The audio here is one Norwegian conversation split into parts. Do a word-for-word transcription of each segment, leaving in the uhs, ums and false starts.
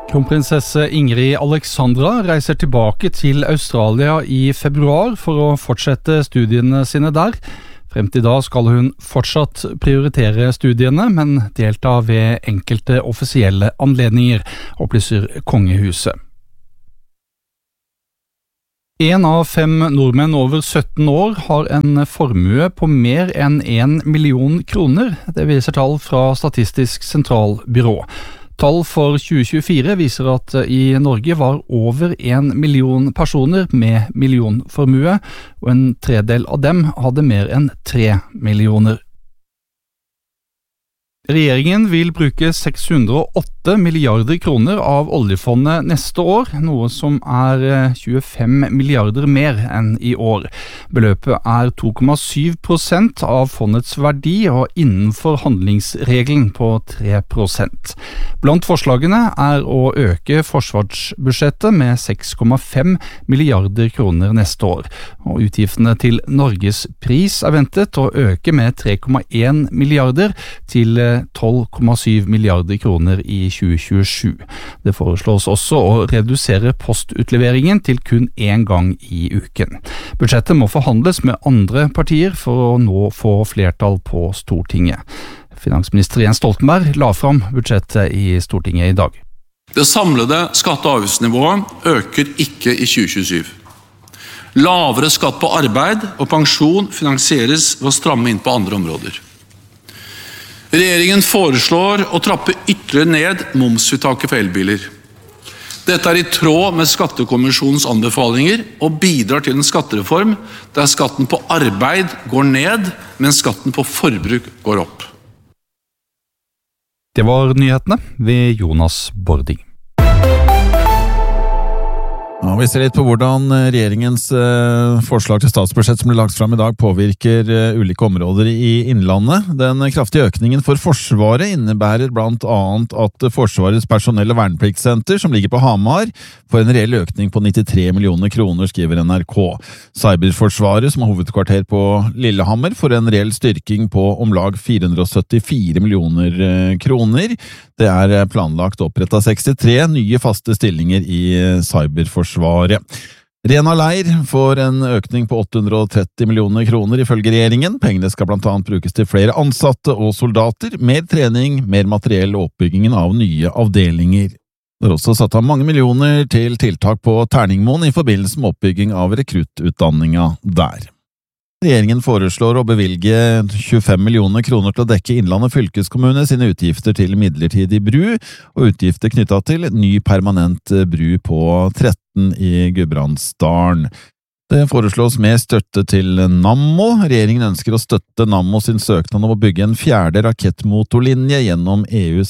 Kronprinsesse Ingrid Alexandra reiser tilbake til Australia i februar for å fortsette studiene sine der. Frem til da skal hun fortsatt prioritere studiene, men delta ved enkelte offisielle anledninger, opplyser kongehuset. En av fem nordmenn over sytten år har en formue på mer enn en million kroner, det viser tall fra Statistisk sentralbyrå. Tall for tjue tjuefire viser at i Norge var over en million personer med millionformue, og en tredel av dem hadde mer enn tre millioner. Regjeringen vil bruke seks hundre og åtte milliarder kroner av oljefondet neste år, noe som er tjuefem milliarder mer enn i år. Beløpet er to komma syv prosent av fondets verdi og innenfor handlingsregelen på tre prosent. Blant forslagene er å øke forsvarsbudsjettet med seks komma fem milliarder kroner neste år, og utgiftene til Norges pris er ventet å øke med tre komma en milliarder til tolv komma syv milliarder kroner i tjue tjuesju. Det foreslås også å redusere postutleveringen til kun én gang i uken. Budsjettet må forhandles med andre partier for å nå få flertall på Stortinget. Finansminister Jens Stoltenberg la fram budsjettet i Stortinget i dag. Det samlede skatte- og avgiftsnivået øker ikke i tjue tjuesju. Lavere skatt på arbeid og pensjon finansieres ved å stramme inn på andre områder. Regjeringen foreslår å trappe ytterligere ned momsfritaket for elbiler. Dette er i tråd med Skattekommisjonens anbefalinger og bidrar til en skattereform der skatten på arbeid går ned, mens skatten på forbruk går opp. Det var nyhetene ved Jonas Bording. Ja, vi ser litt på hvordan regjeringens eh, forslag til statsbudsjett som ble lagt fram i dag påvirker eh, ulike områder i Innlandet. Den kraftige økningen for Forsvaret innebærer blant annet at Forsvarets personell- og vernepliktssenter, som ligger på Hamar, får en reell økning på nittitre millioner kroner, skriver N R K. Cyberforsvaret, som har hovedkvarter på Lillehammer, får en reell styrking på om lag fire hundre og syttifire millioner eh, kroner. Det er planlagt opprettet sekstitre nye faste stillinger i Cyberforsvaret. Rena Leir får en økning på åtte hundre og tretti millioner kroner ifølge regjeringen. Pengene skal blant annet brukes til flere ansatte og soldater, mer trening, mer materiell og oppbyggingen av nye avdelinger. Det er også satt av mange millioner til tiltak på Terningmoen i forbindelse med oppbygging av rekruttutdanninga der. Regjeringen foreslår å bevilge tjuefem millioner kroner til å dekke Innlandet fylkeskommune sine utgifter til midlertidig bru, og utgifter knyttet til ny permanent bru på tretten i Gudbrandsdalen. Det foreslås mer støtte til Nammo. Regjeringen ønsker å støtte Nammo sin søknad om å bygge en fjerde rakettmotorlinje gjennom E U's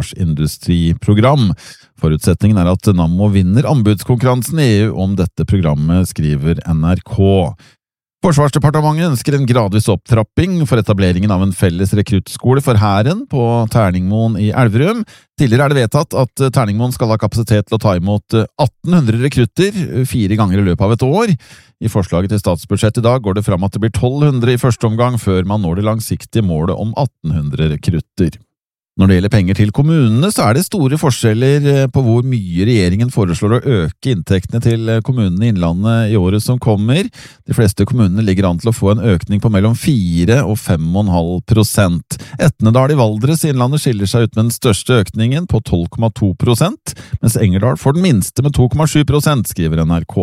forsvarsindustriprogram. Forutsetningen er at Nammo vinner anbudskonkurransen i E U om dette programmet, skriver N R K. Forsvarsdepartementet ønsker en gradvis opptrapping for etableringen av en felles rekruttskole for hæren på Terningmoen i Elverum. Tidligere er det vedtatt at Terningmoen skal ha kapasitet til å ta imot atten hundre rekrutter fire ganger i løpet av et år. I forslaget til statsbudsjett i dag går det fram at det blir tolv hundre i første omgang før man når det langsiktige målet om atten hundre rekrutter. Når det gjelder penger til kommunene, så er det store forskjeller på hvor mye regjeringen foreslår å øke inntektene til kommunene i Innlandet i året som kommer. De fleste kommunene ligger an til å få en økning på mellom fire og fem komma fem prosent. Etnedal i Valdres i Innlandet skiller seg ut med den største økningen på tolv komma to prosent, mens Engerdal får den minste med to komma sju prosent, skriver N R K.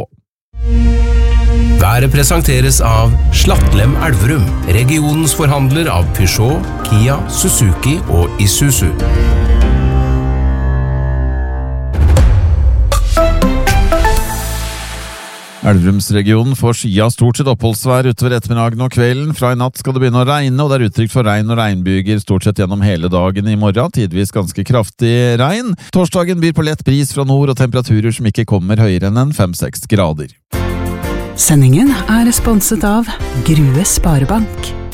Været presenteres av Slattlem Elverum, regionens forhandler av Peugeot, Kia, Suzuki og Isuzu. Elverumsregionen får skya stort sett oppholdsvær utover ettermiddagen og kvelden. Fra i natt skal det begynne å regne, og det er utrygt for regn og regnbyger stort sett gjennom hele dagen i morgen, tidvis ganske kraftig regn. Torsdagen byr på lett bris fra nord og temperaturer som ikke kommer høyere enn fem til seks grader. Sendingen er sponset av Grue Sparebank.